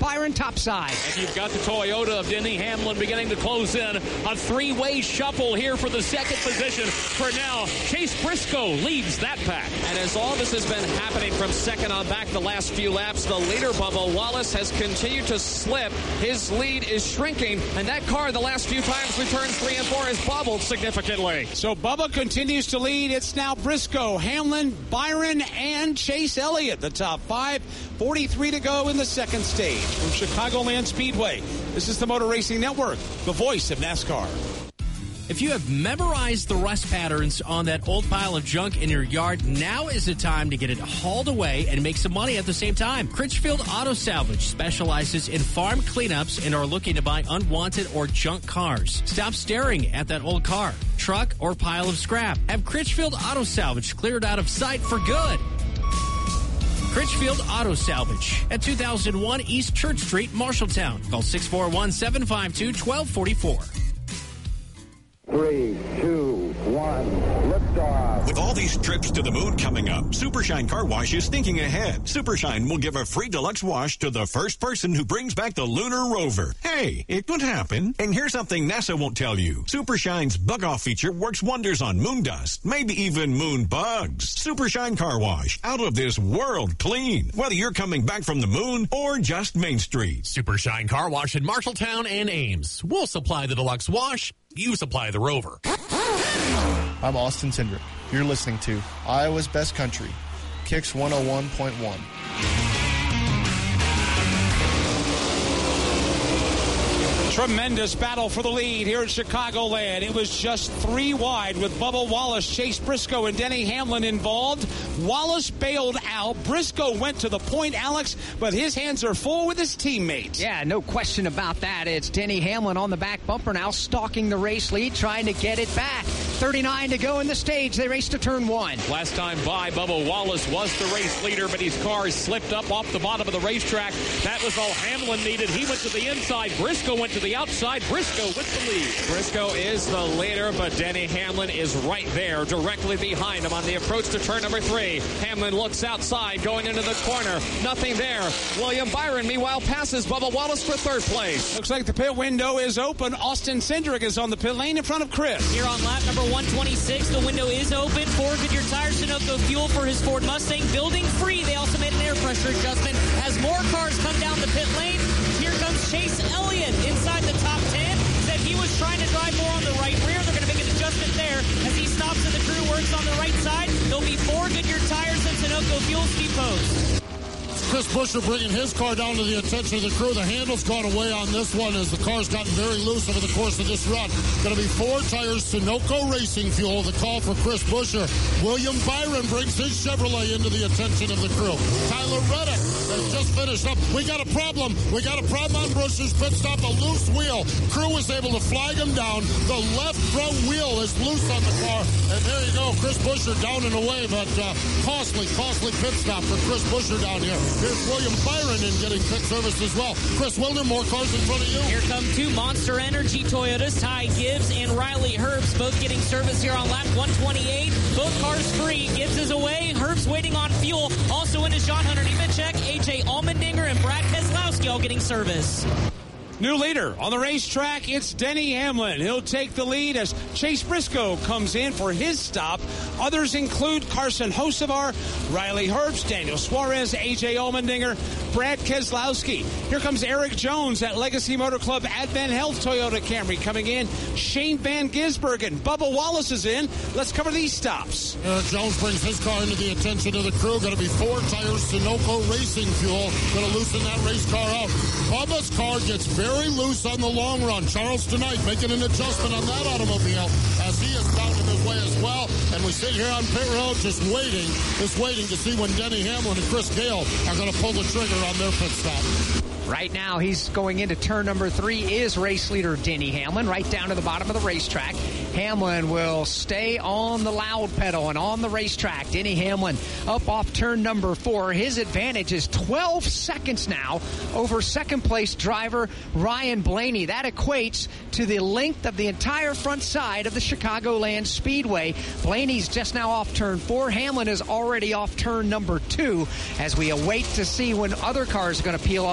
Byron topside. And you've got the Toyota of Denny Hamlin beginning to close in. A three-way shuffle here for the second position. For now, Chase Briscoe leads that pack. And as all this has been happening from second on back the last few laps, the leader, Bubba Wallace, has continued to slip. His lead is shrinking, and that car the last few times through turns 3 and 4 has bubbled significantly. So Bubba continues to lead. It's now Briscoe, Hamlin, Byron, and Chase Elliott, the top 5. 43 to go in the second stage. From Chicagoland Speedway, this is the Motor Racing Network, the voice of NASCAR. If you have memorized the rust patterns on that old pile of junk in your yard, now is the time to get it hauled away and make some money at the same time. Critchfield Auto Salvage specializes in farm cleanups and are looking to buy unwanted or junk cars. Stop staring at that old car, truck, or pile of scrap. Have Critchfield Auto Salvage cleared out of sight for good. Critchfield Auto Salvage at 2001 East Church Street, Marshalltown. Call 641-752-1244. 3, 2, 1, liftoff. With all these trips to the moon coming up, Supershine Car Wash is thinking ahead. Supershine will give a free deluxe wash to the first person who brings back the lunar rover. Hey, it could happen. And here's something NASA won't tell you. Supershine's bug-off feature works wonders on moon dust, maybe even moon bugs. Supershine Car Wash, out of this world clean. Whether you're coming back from the moon or just Main Street. Supershine Car Wash in Marshalltown and Ames. We'll supply the deluxe wash. You supply the rover. I'm Austin Cindric. You're listening to Iowa's Best Country, Kicks 101.1. Tremendous battle for the lead here at Chicagoland. It was just 3 wide with Bubba Wallace, Chase Briscoe, and Denny Hamlin involved. Wallace bailed out. Briscoe went to the point, Alex, but his hands are full with his teammates. Yeah, no question about that. It's Denny Hamlin on the back bumper now, stalking the race lead, trying to get it back. 39 to go in the stage. They race to turn 1. Last time by, Bubba Wallace was the race leader, but his car slipped up off the bottom of the racetrack. That was all Hamlin needed. He went to the inside. Briscoe went to the outside. Briscoe with the lead. Briscoe is the leader, but Denny Hamlin is right there, directly behind him on the approach to turn number 3. Hamlin looks outside, going into the corner. Nothing there. William Byron, meanwhile, passes Bubba Wallace for third place. Looks like the pit window is open. Austin Cindric is on the pit lane in front of Chris. Here on lap number 126, the window is open. For Goodyear Tires, Sunoco Fuel for his Ford Mustang. Building free. They also made an air pressure adjustment as more cars come down the pit lane. Here comes Chase Elliott inside the top 10. Said he was trying to drive more on the right rear. They're going to make an adjustment there as he stops and the crew works on the right side. There'll be 4 Goodyear Tires and Sunoco Fuel ski posts. Chris Buescher bringing his car down to the attention of the crew. The handle's gone away on this one as the car's gotten very loose over the course of this run. Going to be 4 tires, Sunoco Racing Fuel, the call for Chris Buescher. William Byron brings his Chevrolet into the attention of the crew. Tyler Reddick has just finished up. We got a problem. We got a problem on Buescher's pit stop, a loose wheel. Crew was able to flag him down. The left front wheel is loose on the car. And there you go, Chris Buescher down and away, but costly pit stop for Chris Buescher down here. Here's William Byron in getting pit service as well. Chris Wilder, more cars in front of you. Here come 2 Monster Energy Toyotas, Ty Gibbs and Riley Herbst, both getting service here on lap 128. Both cars free. Gibbs is away. Herbst waiting on fuel. Also in is John Hunter Nemechek, AJ Allmendinger, and Brad Keselowski all getting service. New leader on the racetrack, it's Denny Hamlin. He'll take the lead as Chase Briscoe comes in for his stop. Others include Carson Hocevar, Riley Herbst, Daniel Suarez, A.J. Allmendinger, Brad Keselowski. Here comes Eric Jones at Legacy Motor Club Advent Health Toyota Camry coming in. Shane Van Gisbergen. Bubba Wallace is in. Let's cover these stops. Eric Jones brings his car into the attention of the crew. Going to be 4 tires, Sunoco Racing Fuel. Going to loosen that race car out. Bubba's car gets very loose on the long run. Charles Tonight making an adjustment on that automobile as he is down in his way as well. And we sit here on pit road just waiting to see when Denny Hamlin and Chris Gale are going to pull the trigger on their pit stop. Right now, he's going into turn number 3 is race leader Denny Hamlin, right down to the bottom of the racetrack. Hamlin will stay on the loud pedal and on the racetrack. Denny Hamlin up off turn number 4. His advantage is 12 seconds now over second-place driver Ryan Blaney. That equates to the length of the entire front side of the Chicagoland Speedway. Blaney's just now off turn 4. Hamlin is already off turn number 2 as we await to see when other cars are going to peel off the racetrack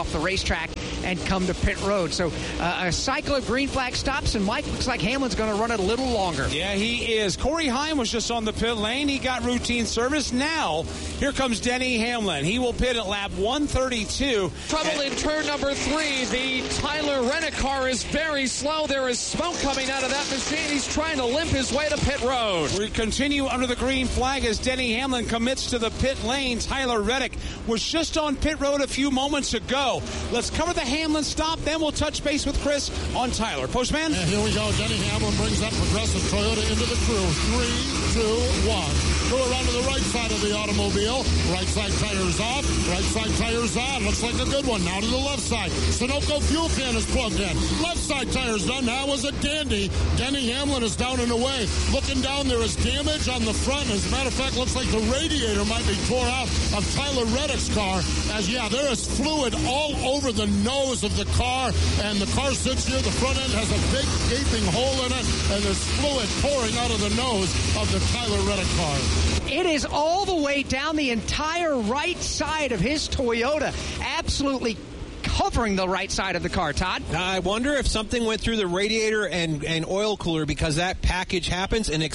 racetrack and come to pit road. So a cycle of green flag stops, and Mike, looks like Hamlin's going to run it a little longer. Yeah, he is. Corey Heim was just on the pit lane. He got routine service. Now, here comes Denny Hamlin. He will pit at lap 132. Trouble in turn number 3. The Tyler Reddick car is very slow. There is smoke coming out of that machine. He's trying to limp his way to pit road. We continue under the green flag as Denny Hamlin commits to the pit lane. Tyler Reddick was just on pit road a few moments ago. Let's cover the Hamlin stop, then we'll touch base with Chris on Tyler. Postman? And here we go. Denny Hamlin brings that Progressive Toyota into the crew. 3, 2, 1. Go around to the right side of the automobile. Right side tires off. Right side tires on. Looks like a good one. Now to the left side. Sunoco fuel can is plugged in. Left side tires done. Now is a dandy. Denny Hamlin is down and away. Looking down, there is damage on the front. As a matter of fact, looks like the radiator might be tore out of Tyler Reddick's car. As, yeah, there is fluid all over the nose of the car. And the car sits here. The front end has a big gaping hole in it. And there's fluid pouring out of the nose of the Tyler Reddick car. It is all the way down the entire right side of his Toyota. Absolutely covering the right side of the car, Todd. I wonder if something went through the radiator and oil cooler, because that package happens and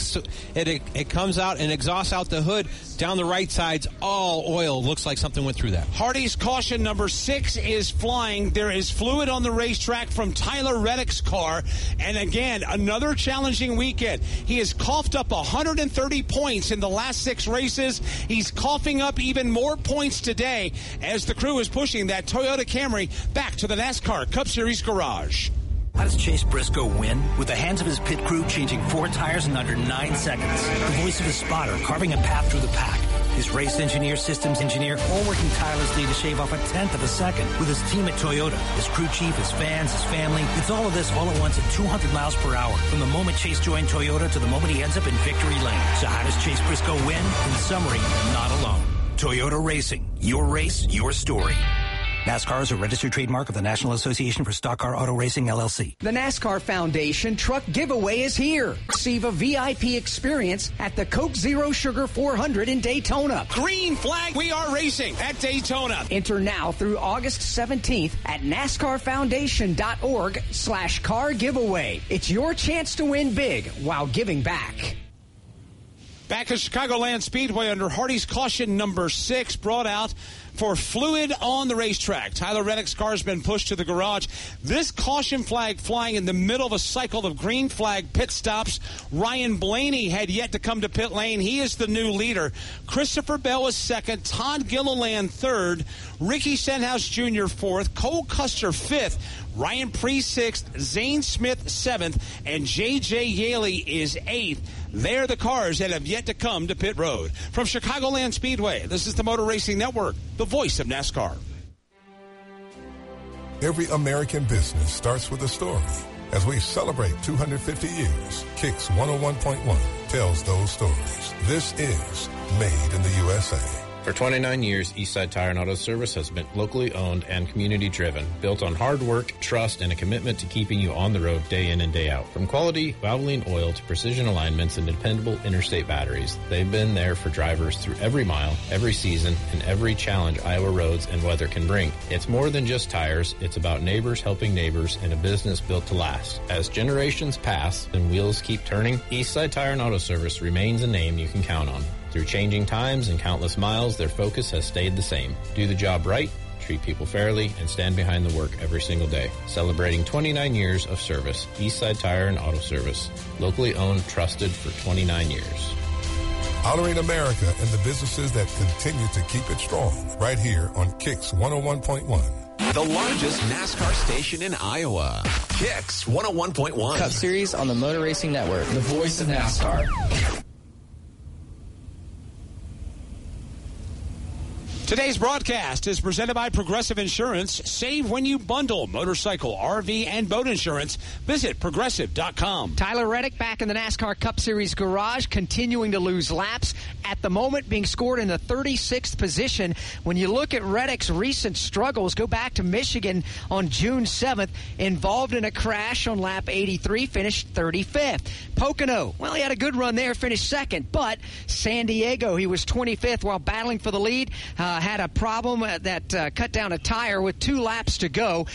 it comes out and exhausts out the hood. Down the right side's all oil. Looks like something went through that. Hardy's caution number 6 is flying. There is fluid on the racetrack from Tyler Reddick's car. And again, another challenging weekend. He has coughed up 130 points in the last 6 races. He's coughing up even more points today as the crew is pushing that Toyota Camry back to the NASCAR Cup Series garage. How does Chase Briscoe win? With the hands of his pit crew changing 4 tires in under 9 seconds. The voice of his spotter carving a path through the pack. His race engineer, systems engineer, all working tirelessly to shave off 1/10 of a second. With his team at Toyota, his crew chief, his fans, his family. It's all of this all at once at 200 miles per hour. From the moment Chase joined Toyota to the moment he ends up in victory lane. So how does Chase Briscoe win? In summary, not alone. Toyota Racing. Your race, your story. NASCAR is a registered trademark of the National Association for Stock Car Auto Racing, LLC. The NASCAR Foundation Truck Giveaway is here. Receive a VIP experience at the Coke Zero Sugar 400 in Daytona. Green flag, we are racing at Daytona. Enter now through August 17th at NASCARFoundation.org/car giveaway. It's your chance to win big while giving back. Back at Chicagoland Speedway under Hardy's caution number 6, brought out for fluid on the racetrack. Tyler Reddick's car has been pushed to the garage. This caution flag flying in the middle of a cycle of green flag pit stops. Ryan Blaney had yet to come to pit lane. He is the new leader. Christopher Bell is second. Todd Gilliland third. Ricky Stenhouse Jr. fourth. Cole Custer fifth. Ryan Preece 6th, Zane Smith 7th, and J.J. Yaley is 8th. They're the cars that have yet to come to pit road. From Chicagoland Speedway, this is the Motor Racing Network, the voice of NASCAR. Every American business starts with a story. As we celebrate 250 years, Kicks 101.1 tells those stories. This is Made in the USA. For 29 years, Eastside Tire and Auto Service has been locally owned and community-driven, built on hard work, trust, and a commitment to keeping you on the road day in and day out. From quality Valvoline oil to precision alignments and dependable interstate batteries, they've been there for drivers through every mile, every season, and every challenge Iowa roads and weather can bring. It's more than just tires. It's about neighbors helping neighbors and a business built to last. As generations pass and wheels keep turning, Eastside Tire and Auto Service remains a name you can count on. Through changing times and countless miles, their focus has stayed the same. Do the job right, treat people fairly, and stand behind the work every single day. Celebrating 29 years of service, Eastside Tire and Auto Service. Locally owned, trusted for 29 years. Honoring America and the businesses that continue to keep it strong. Right here on Kicks 101.1. The largest NASCAR station in Iowa. Kicks 101.1. Cup Series on the Motor Racing Network. The voice of NASCAR. Today's broadcast is presented by Progressive Insurance. Save when you bundle motorcycle, RV, and boat insurance. Visit Progressive.com. Tyler Reddick back in the NASCAR Cup Series garage, continuing to lose laps. At the moment, being scored in the 36th position. When you look at Reddick's recent struggles, go back to Michigan on June 7th. Involved in a crash on lap 83, finished 35th. Pocono, well, he had a good run there, finished second. But San Diego, he was 25th while battling for the lead. had a problem that cut down a tire with 2 laps to go.